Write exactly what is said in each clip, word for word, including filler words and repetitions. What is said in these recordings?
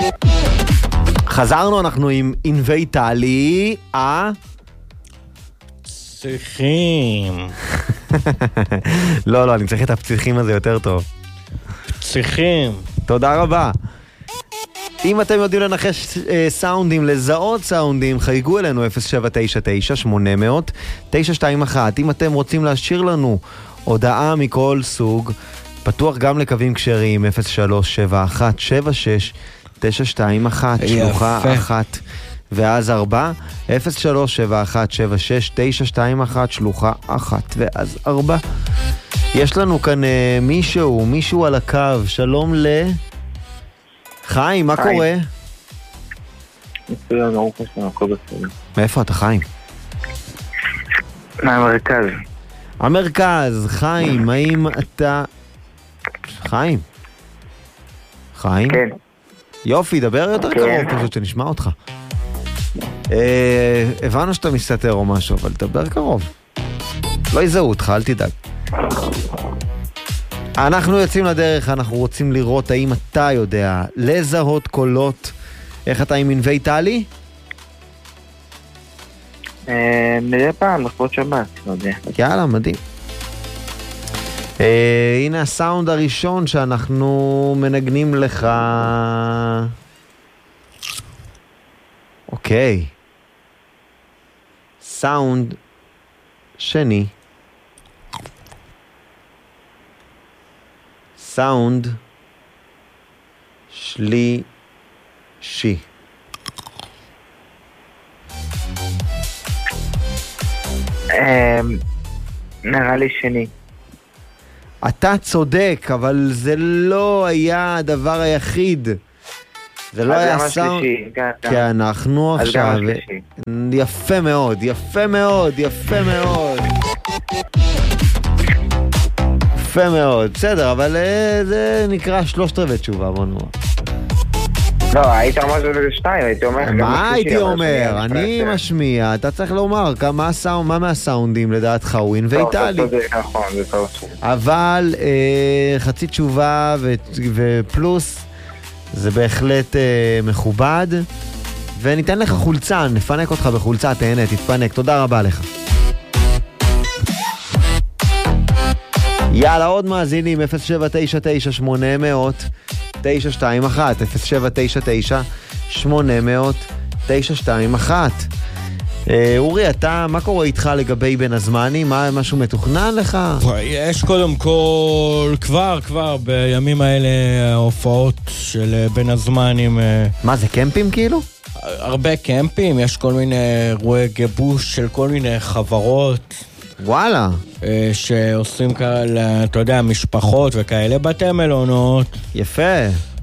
חזרנו, אנחנו עם ענבי טלי, אה? פסיכים. לא, לא, אני צריך את הפסיכים הזה יותר טוב. פסיכים. תודה רבה. אם אתם יודעים לנחש אה, סאונדים, לזהות סאונדים, חייגו אלינו אפס שבע תשע תשע שמונה אפס אפס תשע שתיים אחת. אם אתם רוצים להשאיר לנו הודעה מכל סוג, פתוח גם לקווים כשרים אפס שלוש שבע אחת שבע שש תשע שתיים אחת, שלוחה אחת ואז ארבע, אפס שלוש שבע אחת שבע שש תשע שתיים אחת, שלוחה אחת ואז ארבע. יש לנו כאן אה, מישהו, מישהו על הקו. שלום ל... חיים, מה קורה? מצוין, ברוך השם, הכל בסדר. מאיפה אתה, חיים? מהמרכז. המרכז. חיים, האם אתה... חיים? חיים? כן. יופי, דבר יותר קרוב פשוט שנשמע אותך. אה, הבנו שאתה מסתתר או משהו, אבל דבר קרוב. לא יזהו אותך, אל תדאג. אנחנו יוצאים לדרך, אנחנו רוצים לראות האם אתה יודע לזהות קולות. איך אתה עם ענבי טלי? נראה פעם, לכבוד שבת, לא יודע. יאללה, מדהים. הנה הסאונד הראשון שאנחנו מנגנים לך. אוקיי. סאונד שני. סאונד שלישי. נראה לי שני. אתה צודק, אבל זה לא היה הדבר היחיד. זה לא היה סאונד... כי אנחנו עכשיו... יפה מאוד, יפה מאוד, יפה מאוד. יפה מאוד, בסדר, אבל זה נקרא שלושת רבעי תשובה, בוא נאמר. לא, היית אומר שזה שתיים, הייתי אומר... מה הייתי אומר? אני משמיע, אתה צריך לומר מה מהסאונדים לדעתך הוא ענבי טלי. נכון, זה טוב. אבל חצי תשובה ופלוס זה בהחלט מכובד, וניתן לך חולצה, נפנק אותך בחולצה, תהנה, תתפנק, תודה רבה לך. יאללה, עוד מאזינים, אפס שבע תשע תשע שמונה אפס אפס תשע שתיים אחת, אפס שבע תשע תשע שמונה אפס אפס תשע שתיים אחת. אורי, אתה, מה קורה איתך לגבי בין הזמנים? מה, משהו מתוכנן לך? יש קודם כל, כבר, כבר, בימים האלה, ההופעות של בין הזמנים. מה, זה קמפים כאילו? הרבה קמפים, יש כל מיני אירועי גיבוש של כל מיני חברות. וואלה. שעושים כאלה, אתה יודע, משפחות וכאלה, בתי מלונות. יפה.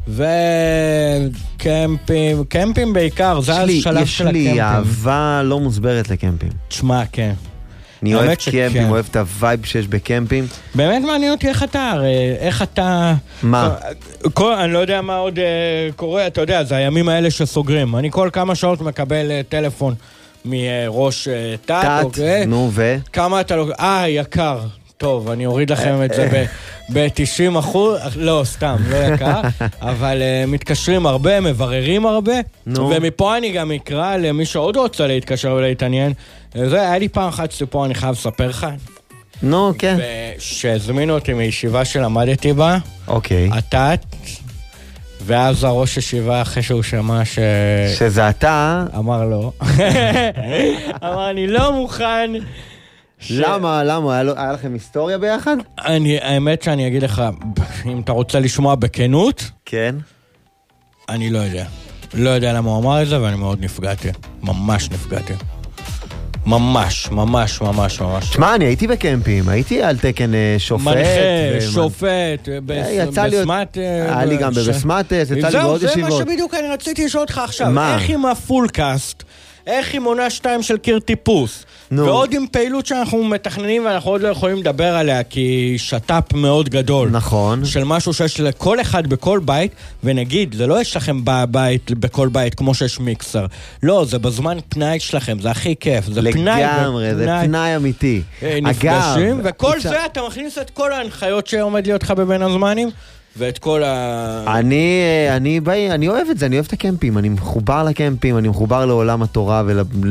וקמפים, קמפים בעיקר, זה השלב של הקמפים. יש לי אהבה לא מוסברת לקמפים. תשמע, כן. אני אוהב קמפים, אוהב את הווייב שיש בקמפים. באמת מעניין אותי איך אתה, איך אתה... מה? אני לא יודע מה עוד קורה, אתה יודע, זה הימים האלה שסוגרים. אני כל כמה שעות מקבל טלפון מראש תת, אוקיי? נו, ו? כמה אתה לא... אה, יקר. טוב, אני אוריד לכם את זה ב-תשעים אחוז, לא, סתם, לא יקר, אבל מתקשרים הרבה, מבררים הרבה, ומפה אני גם אקרא למי שעוד רוצה להתקשר ולהתעניין. זה היה לי פעם אחת שפה אני חייב לספר לך. נו, כן. שהזמינו אותי מישיבה שלמדתי בה, אוקיי. התת, ואז הראש ישיבה אחרי שהוא שמע ש... שזה אתה... אמר לא. אמר, אני לא מוכן... למה, למה? היה לכם היסטוריה ביחד? אני, האמת שאני אגיד לך, אם אתה רוצה לשמוע בכנות, כן. אני לא יודע. לא יודע למה הוא אמר את זה, ואני מאוד נפגעתי. ממש נפגעתי. ממש, ממש, ממש, ממש. תשמע, אני הייתי בקמפים, הייתי על תקן שופט. מנחה, שופט, בסמת. היה לי גם בבסמת, יצא לי מאוד ישיבות. זה מה שבדיוק אני רציתי לשאול אותך עכשיו. איך עם הפולקאסט? איך עם עונה שתיים של קיר טיפוס? ועוד עם פעילות שאנחנו מתכננים ואנחנו עוד לא יכולים לדבר עליה, כי שטאפ מאוד גדול. נכון. של משהו שיש לכל אחד בכל בית, ונגיד, זה לא יש לכם בבית, בכל בית, כמו שיש מיקסר. לא, זה בזמן פנאי שלכם, זה הכי כיף. זה פנאי. לגמרי, זה פנאי אמיתי. נפגשים, וכל זה אתה מכניס את כל ההנחיות שעומד להיות לך בבין הזמנים, ואת כל ה... אני, אני, אני, אני אוהב את זה, אני אוהב את הקמפים, אני מחובר לקמפים, אני מחובר לעולם התורה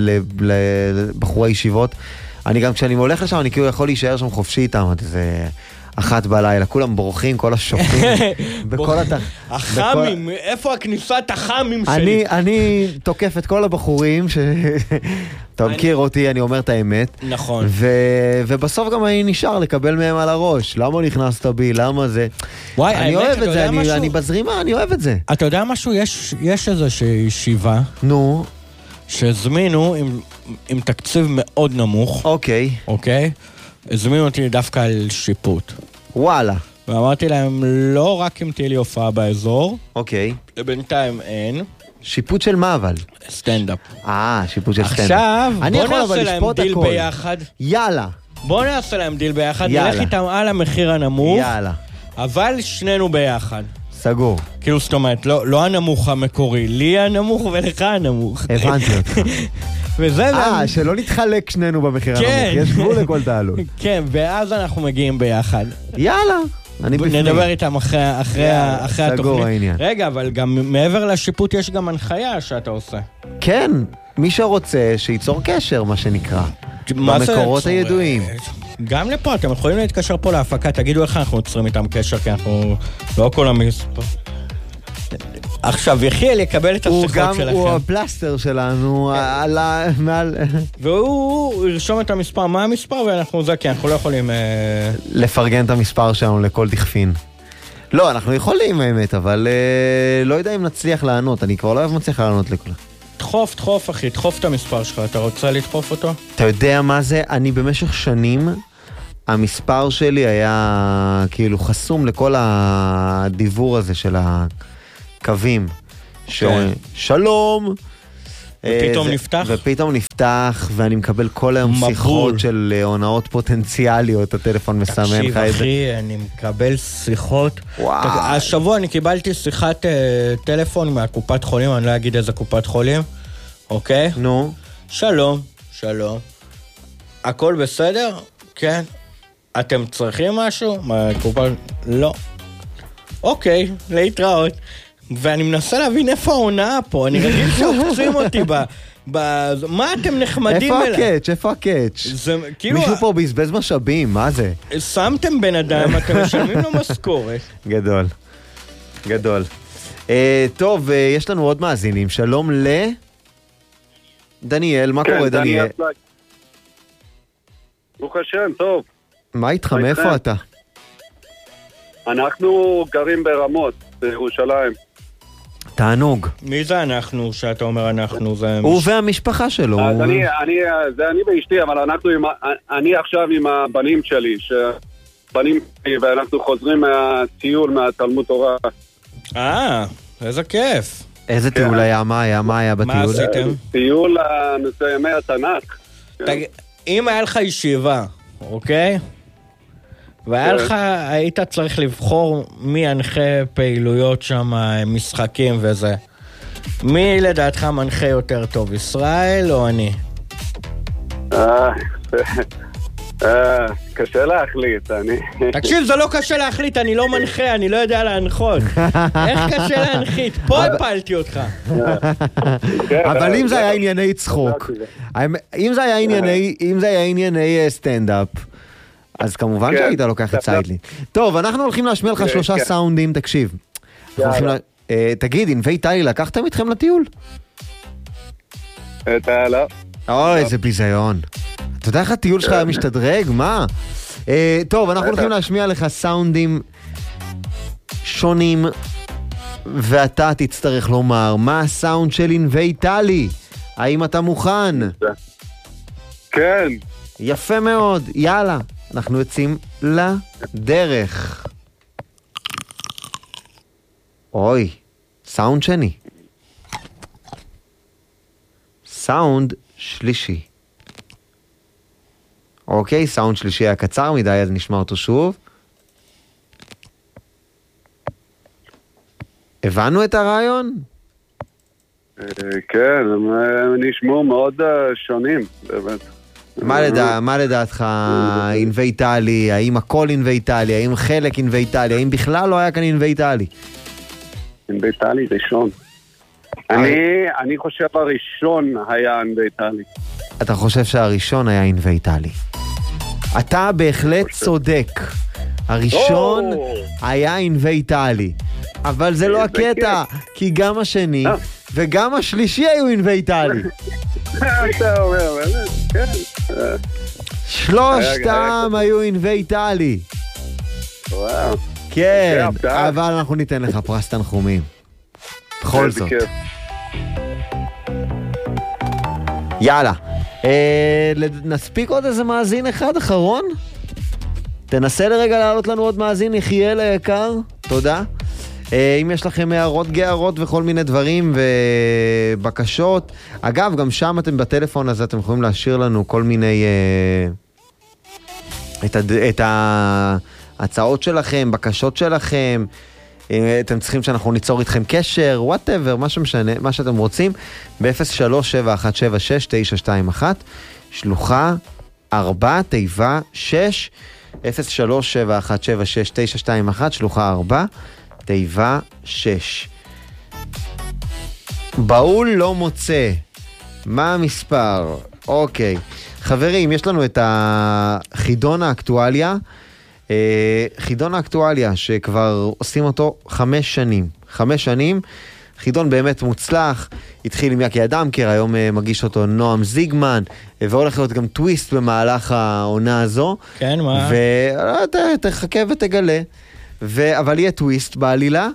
ולבחורי ישיבות. אני גם כשאני הולך לשם, אני כאילו יכול להישאר שם חופשי איתם, זה אחת בלילה, כולם בורחים, כל השופטים, בכל התח... החמים, איפה הכניסת החמים שלי? אני תוקף את כל הבחורים, אתה מכיר אותי, אני אומר את האמת. נכון. ובסוף גם אני נשאר לקבל מהם על הראש, למה נכנסת בי, למה זה? וואי, אני אוהב את זה, אני בזרימה, אני אוהב את זה. אתה יודע משהו? יש איזושהי ישיבה. נו. שהזמינו עם תקציב מאוד נמוך. אוקיי. אוקיי? הזמינו אותי דווקא על שיפוט. וואלה. ואמרתי להם, לא רק אם תהיה לי הופעה באזור. אוקיי. בינתיים אין. שיפוט של מה אבל? סטנדאפ. אה, שיפוט של סטנדאפ. עכשיו, בוא נעשה להם דיל ביחד. יאללה. בוא נעשה להם דיל ביחד. נלך איתם על המחיר הנמוך. יאללה. אבל שנינו ביחד. סגור. כאילו, זאת אומרת, לא, לא הנמוך המקורי, לי הנמוך ולך הנמוך. הבנתי אותך. וזה... אה, שלא נתחלק שנינו במחיר הנמוך, יש גבול לכל תעלות. כן, ואז אנחנו מגיעים ביחד. יאללה, אני בפנים. נדבר איתם אחרי, אחרי, אחרי התוכנית. סגור העניין. רגע, אבל גם מעבר לשיפוט יש גם הנחיה שאתה עושה. כן, מי שרוצה שייצור קשר, מה שנקרא. במקורות הידועים. גם לפה, אתם יכולים להתקשר פה להפקה, תגידו איך אנחנו יוצרים איתם קשר, כי אנחנו לא כל המספר. עכשיו, יחיאל יקבל את השיחות שלכם. הוא הפלסטר שלנו, מעל... והוא ירשום את המספר, מה המספר, ואנחנו זה, כי אנחנו לא יכולים... לפרגן את המספר שלנו לכל דכפין. לא, אנחנו יכולים האמת, אבל לא יודע אם נצליח לענות, אני כבר לא מצליח לענות לכולם. דחוף, דחוף, אחי, דחוף את המספר שלך, אתה רוצה לדחוף אותו? אתה יודע מה זה? אני במשך שנים, המספר שלי היה כאילו חסום לכל הדיבור הזה של הקווים. שאומרים, שלום! ופתאום נפתח? ופתאום נפתח, ואני מקבל כל היום שיחות של הונאות פוטנציאליות, הטלפון מסמן לך את זה. תקשיב, אחי, אני מקבל שיחות. השבוע אני קיבלתי שיחת טלפון מהקופת חולים, אני לא אגיד איזה קופת חולים, אוקיי? נו. שלום, שלום. הכל בסדר? כן. אתם צריכים משהו? מהקופת... לא. אוקיי, להתראות. ואני מנסה להבין איפה העונה פה, אני רגיל שעוקצים אותי ב... ב... מה אתם נחמדים אליי? איפה הקאץ'? איפה הקאץ'? זה, כאילו... מישהו פה בזבז משאבים, מה זה? שמתם בן אדם, אתם משלמים לו משכורת. גדול, גדול. Uh, טוב, uh, יש לנו עוד מאזינים, שלום ל... דניאל, מה כן, קורה דניאל? דניאל? ברוך השם, טוב. מה איתך, מאיפה אתה? אנחנו גרים ברמות, בירושלים. תענוג. מי זה אנחנו, שאתה אומר אנחנו? זה... הוא והמשפחה שלו. אז אני, אני, זה אני ואשתי, אבל אנחנו עם, אני עכשיו עם הבנים שלי, שבנים שלי, ואנחנו חוזרים מהטיול, מהתלמוד תורה. אה, איזה כיף. איזה טיול היה? מה היה? מה היה בטיול? מה עשיתם? טיול לנושא ימי התנ"ך. אם היה לך ישיבה, אוקיי? והיה לך, היית צריך לבחור מי ינחה פעילויות שם, משחקים וזה. מי לדעתך מנחה יותר טוב, ישראל או אני? קשה להחליט, אני... תקשיב, זה לא קשה להחליט, אני לא מנחה, אני לא יודע להנחות. איך קשה להנחית? פה הפלתי אותך. אבל אם זה היה ענייני צחוק, אם זה היה ענייני סטנדאפ, אז כמובן שהיית לוקח את סיידלי. טוב, אנחנו הולכים להשמיע לך שלושה סאונדים, תקשיב. תגיד, ענבי טלי, לקחתם איתכם לטיול? לא. אוי, איזה ביזיון. אתה יודע איך הטיול שלך היה משתדרג? מה? טוב, אנחנו הולכים להשמיע לך סאונדים שונים, ואתה תצטרך לומר, מה הסאונד של ענבי טלי? האם אתה מוכן? כן. יפה מאוד, יאללה. אנחנו יוצאים לדרך. אוי, סאונד שני. סאונד שלישי. אוקיי, סאונד שלישי היה קצר מדי, אז נשמע אותו שוב. הבנו את הרעיון? כן, הם נשמעו מאוד שונים, באמת. מה, לדע, מה לדעתך אינוויטלי? האם הכל אינוויטלי? האם חלק אינוויטלי? האם בכלל לא היה כאן אינוויטלי? אינוויטלי ראשון. אני, אני חושב הראשון היה אינוויטלי. אתה חושב שהראשון היה אינוויטלי. אתה בהחלט צודק. הראשון היה אינוויטלי. אבל זה לא הקטע, כי גם השני וגם השלישי היו אינוויטלי. אתה אומר, באמת, כן. שלושתם היו אינוויטלי. וואו. כן, אבל אנחנו ניתן לך פרס תנחומים. בכל זאת. יאללה. נספיק עוד איזה מאזין אחד אחרון? תנסה לרגע להעלות לנו עוד מאזין, יחיאל היקר. תודה. אם יש לכם הערות גערות וכל מיני דברים ובקשות, אגב, גם שם אתם בטלפון, אז אתם יכולים להשאיר לנו כל מיני את, הד... את ההצעות שלכם, בקשות שלכם, אתם צריכים שאנחנו ניצור איתכם קשר, whatever, מה שמשנה, מה שאתם רוצים, ב-אפס שלוש שבע אחת שבע שש תשע שתיים אחת, שלוחה ארבע, תיבה שש, אפס שלוש שבע אחת שבע שש תשע שתיים אחת, שלוחה ארבע, תיבה שש. באול לא מוצא. מה המספר? אוקיי. חברים, יש לנו את החידון האקטואליה. חידון האקטואליה שכבר עושים אותו חמש שנים. חמש שנים. חידון באמת מוצלח. התחיל עם יקי אדמקר, היום מגיש אותו נועם זיגמן, והולך להיות גם טוויסט במהלך העונה הזו. כן, מה? ותחכה ותגלה. ו... אבל יהיה טוויסט בעלילה,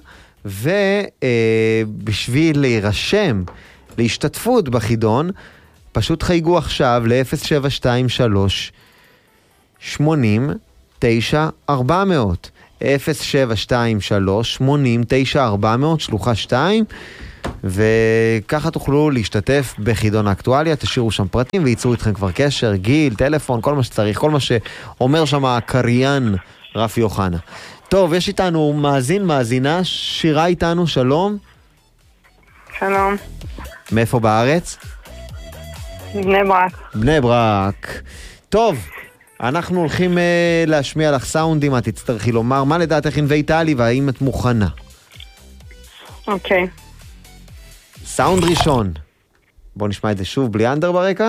ובשביל להירשם להשתתפות בחידון, פשוט חייגו עכשיו ל-אפס שבע שתיים שלוש שמונים תשע ארבע מאות, אפס שבע שתיים שלוש שמונים תשע ארבע מאות, שלוחה שתיים, וככה תוכלו להשתתף בחידון האקטואליה. תשאירו שם פרטים וייצרו איתכם כבר קשר, גיל, טלפון, כל מה שצריך, כל מה שאומר שם הקריין רפי יוחנה. טוב, יש איתנו מאזין, מאזינה, שירה איתנו, שלום. שלום. מאיפה בארץ? בני ברק. בני ברק. טוב, אנחנו הולכים uh, להשמיע לך סאונדים, את תצטרכי לומר מה לדעתך אינוויטלי והאם את מוכנה. אוקיי. סאונד ראשון. בוא נשמע את זה שוב בלי אנדר ברקע.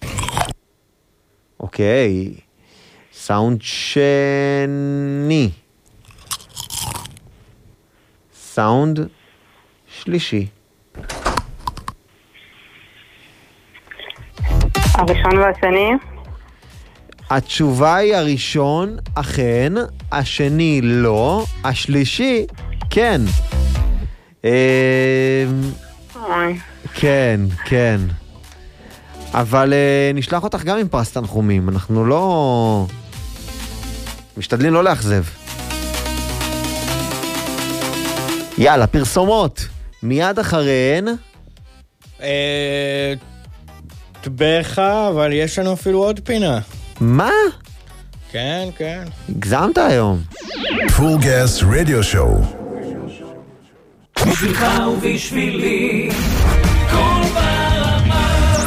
אוקיי. סאונד שני. סאונד שלישי. הראשון והשני? התשובה היא הראשון, אכן, השני לא, השלישי, כן. אוי. כן, כן. אבל נשלח אותך גם עם פרס תנחומים, אנחנו לא... משתדלים לא לאכזב. יאללה, פרסומות. מיד אחריהן. אה... טבחה, אבל יש לנו אפילו עוד פינה. מה? כן, כן. הגזמת היום. פול גס רדיו שואו. בשבילך ובשבילי כל ברמה.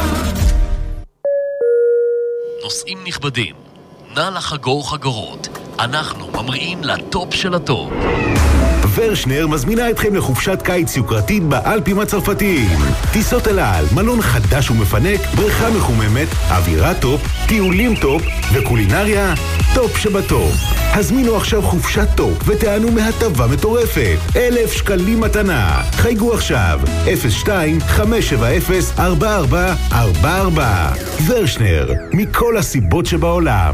נוסעים נכבדים, נא לחגור חגורות. אנחנו ממריאים לטופ של הטופ. ורשנר מזמינה אתכם לחופשת קיץ יוקרתית באלפים הצרפתיים. טיסות אל על, מלון חדש ומפנק, בריכה מחוממת, אווירה טופ, טיולים טופ וקולינריה טופ שבטופ. הזמינו עכשיו חופשת טופ ותענו מהטבה מטורפת. אלף שקלים מתנה. חייגו עכשיו אפס שתיים חמש שבע אפס ארבע ארבע ארבע ארבע. ורשנר, מכל הסיבות שבעולם.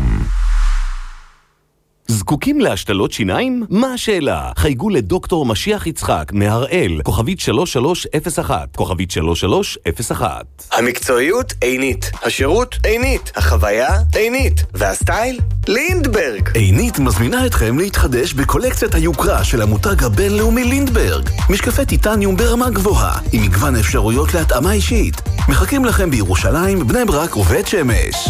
זקוקים להשתלות שיניים? מה השאלה? חייגו לדוקטור משיח יצחק מהראל, כוכבית שלוש שלוש אפס אחת, כוכבית שלוש שלוש אפס אחת. המקצועיות עינית, השירות עינית, החוויה עינית, והסטייל לינדברג. עינית מזמינה אתכם להתחדש בקולקציית היוקרה של המותג הבינלאומי לינדברג. משקפי טיטניום ברמה גבוהה, עם מגוון אפשרויות להתאמה אישית. מחכים לכם בירושלים, בני ברק ובית שמש.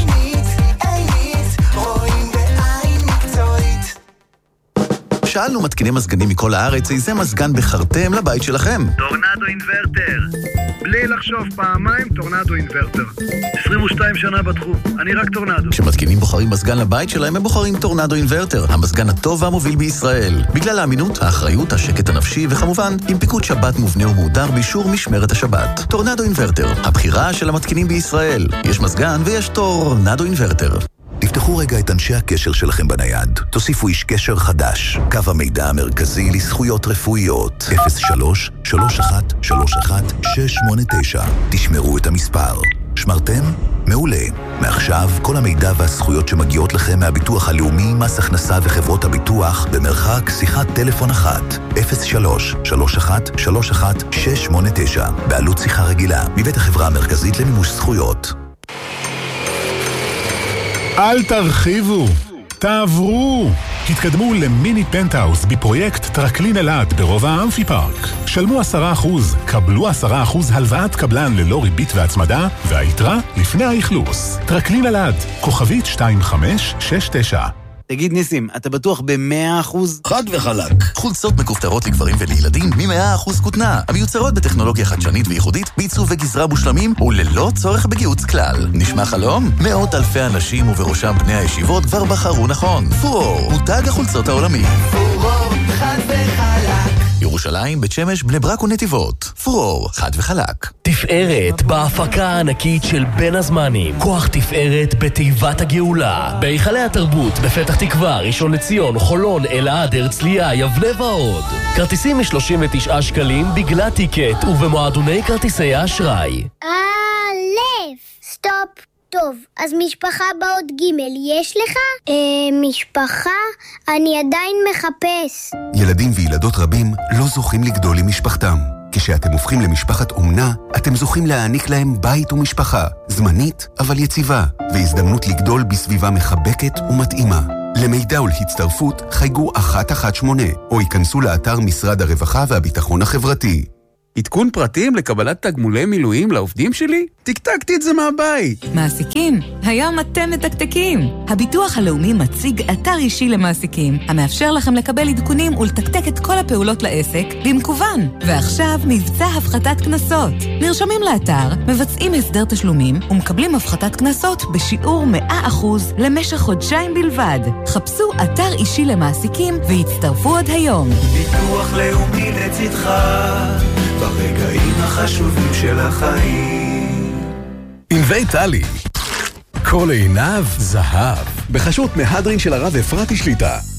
שאלנו מתקיני מזגנים מכל הארץ איזה מזגן בחרתם לבית שלכם. טורנדו אינברטר. בלי לחשוב פעמיים, טורנדו אינברטר. עשרים ושתיים שנה בתחום, אני רק טורנדו. כשמתקינים בוחרים מזגן לבית שלהם, הם בוחרים טורנדו אינברטר, המזגן הטוב והמוביל בישראל. בגלל האמינות, האחריות, השקט הנפשי, וכמובן, עם פיקוד שבת מובנה ומהודר באישור משמרת השבת. טורנדו אינברטר, הבחירה של המתקינים בישראל. יש מזגן ויש טורנדו אינברטר. תפתחו רגע את אנשי הקשר שלכם בנייד. תוסיפו איש קשר חדש. קו המידע המרכזי לזכויות רפואיות. אפס שלוש שלוש אחת שלוש אחת שש שמונה תשע. תשמרו את המספר. שמרתם? מעולה. מעכשיו כל המידע והזכויות שמגיעות לכם מהביטוח הלאומי, מס הכנסה וחברות הביטוח במרחק שיחת טלפון אחת. אפס שלוש שלוש אחת שלוש אחת שש שמונה תשע. בעלות שיחה רגילה. מבית החברה המרכזית למימוש זכויות. אל תרחיבו, תעברו. התקדמו למיני פנטהאוס בפרויקט טרקלין אלעד ברובע האמפי פארק. שלמו עשרה אחוז, קבלו עשרה אחוז הלוואת קבלן ללא ריבית והצמדה, והיתרה לפני האכלוס. טרקלין אלעד, כוכבית שתיים חמש שש תשע. תגיד ניסים, אתה בטוח ב-מאה אחוז? חד וחלק. חולצות מכופתרות לגברים ולילדים מ-מאה אחוז כותנה, המיוצרות בטכנולוגיה חדשנית וייחודית, בעיצוב וגזרה מושלמים וללא צורך בגיוץ כלל. נשמע חלום? מאות אלפי אנשים ובראשם בני הישיבות כבר בחרו נכון. פורור, מותג החולצות העולמי. פורור, חד וחלק. ירושלים, בית שמש, בני ברק ונתיבות. פורור, חד וחלק. תפארת בהפקה הענקית של בין הזמנים. כוח תפארת בתיבת הגאולה. בהיכלי התרבות בפתח תקווה, ראשון לציון, חולון, אלעד, הרצליה, יבנה ועוד. כרטיסים מ-שלושים ותשעה שקלים בגלל טיקט ובמועדוני כרטיסי האשראי. אלף, סטופ. טוב, אז משפחה באות ג' יש לך? אה, משפחה? אני עדיין מחפש. ילדים וילדות רבים לא זוכים לגדול עם משפחתם. כשאתם הופכים למשפחת אומנה, אתם זוכים להעניק להם בית ומשפחה, זמנית אבל יציבה, והזדמנות לגדול בסביבה מחבקת ומתאימה. למידע ולהצטרפות חייגו אחת אחת שמונה, או ייכנסו לאתר משרד הרווחה והביטחון החברתי. עדכון פרטים לקבלת תגמולי מילואים לעובדים שלי? תקתקתי את זה מהבית. מעסיקים, היום אתם מתקתקים. הביטוח הלאומי מציג אתר אישי למעסיקים, המאפשר לכם לקבל עדכונים ולתקתק את כל הפעולות לעסק במקוון. ועכשיו מבצע הפחתת כנסות. נרשמים לאתר, מבצעים הסדר תשלומים ומקבלים הפחתת כנסות בשיעור מאה אחוז למשך חודשיים בלבד. חפשו אתר אישי למעסיקים והצטרפו עד היום. ביטוח לאומי לצדך ברגעים החשובים של החיים. ענבי טלי, כל עיניו זהב, בחשות מהדרין של הרב אפרתי שליטה.